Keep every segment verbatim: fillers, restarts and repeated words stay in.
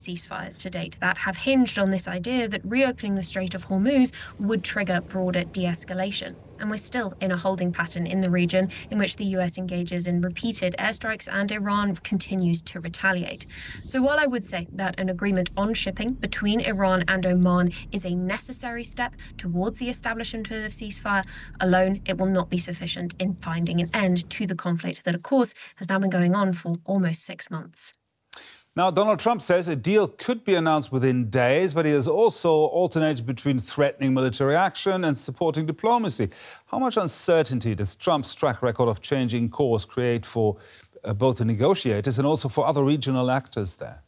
ceasefires to date that have hinged on this idea that reopening the Strait of Hormuz would trigger broader de-escalation. And we're still in a holding pattern in the region in which the U S engages in repeated airstrikes and Iran continues to retaliate. So while I would say that an agreement on shipping between Iran and Oman is a necessary step towards the establishment of a ceasefire, alone it will not be sufficient in finding an end to the conflict that, of course, has now been going on for almost six months. Now, Donald Trump says a deal could be announced within days, but he has also alternated between threatening military action and supporting diplomacy. How much uncertainty does Trump's track record of changing course create for uh, both the negotiators and also for other regional actors there?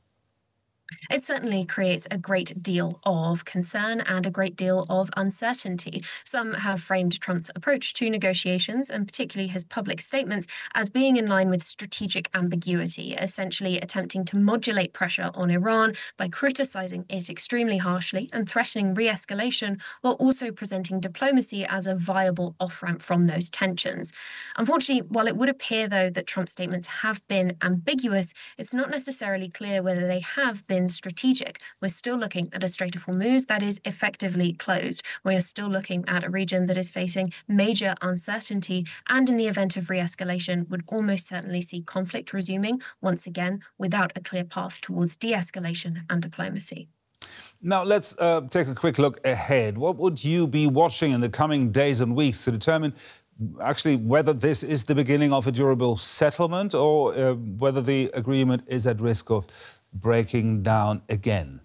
It certainly creates a great deal of concern and a great deal of uncertainty. Some have framed Trump's approach to negotiations, and particularly his public statements, as being in line with strategic ambiguity, essentially attempting to modulate pressure on Iran by criticizing it extremely harshly and threatening re-escalation, while also presenting diplomacy as a viable off-ramp from those tensions. Unfortunately, while it would appear, though, that Trump's statements have been ambiguous, it's not necessarily clear whether they have been strategic. We're still looking at a Strait of Hormuz that is effectively closed. We are still looking at a region that is facing major uncertainty and, in the event of re-escalation, would almost certainly see conflict resuming once again without a clear path towards de-escalation and diplomacy. Now, let's uh, take a quick look ahead. What would you be watching in the coming days and weeks to determine actually whether this is the beginning of a durable settlement or uh, whether the agreement is at risk of breaking down again?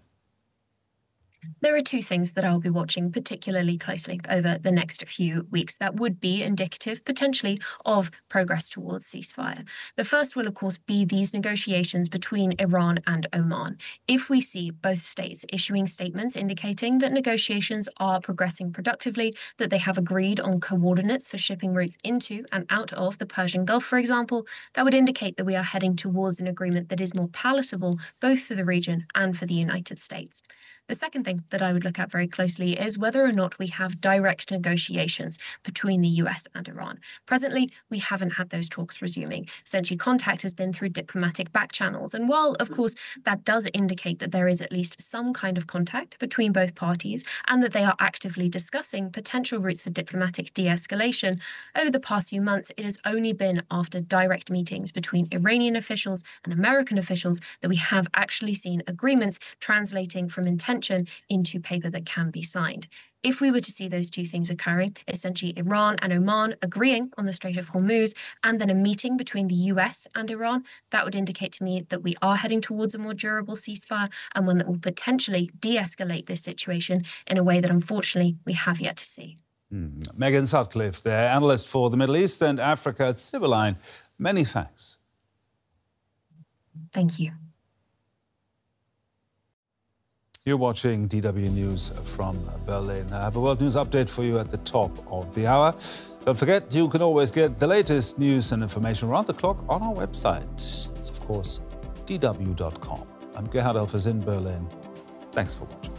There are two things that I'll be watching particularly closely over the next few weeks that would be indicative, potentially, of progress towards ceasefire. The first will, of course, be these negotiations between Iran and Oman. If we see both states issuing statements indicating that negotiations are progressing productively, that they have agreed on coordinates for shipping routes into and out of the Persian Gulf, for example, that would indicate that we are heading towards an agreement that is more palatable both for the region and for the United States. The second thing that I would look at very closely is whether or not we have direct negotiations between the U S and Iran. Presently, we haven't had those talks resuming. Essentially, contact has been through diplomatic back channels. And while, of course, that does indicate that there is at least some kind of contact between both parties and that they are actively discussing potential routes for diplomatic de-escalation, over the past few months, it has only been after direct meetings between Iranian officials and American officials that we have actually seen agreements translating from intention into paper that can be signed. If we were to see those two things occurring, essentially Iran and Oman agreeing on the Strait of Hormuz, and then a meeting between the U S and Iran, that would indicate to me that we are heading towards a more durable ceasefire and one that will potentially de-escalate this situation in a way that, unfortunately, we have yet to see. Mm. Megan Sutcliffe, there, analyst for the Middle East and Africa at Civiline. Many thanks. Thank you. You're watching D W News from Berlin. I have a world news update for you at the top of the hour. Don't forget, you can always get the latest news and information around the clock on our website. It's, of course, D W dot com. I'm Gerhard Elfers in Berlin. Thanks for watching.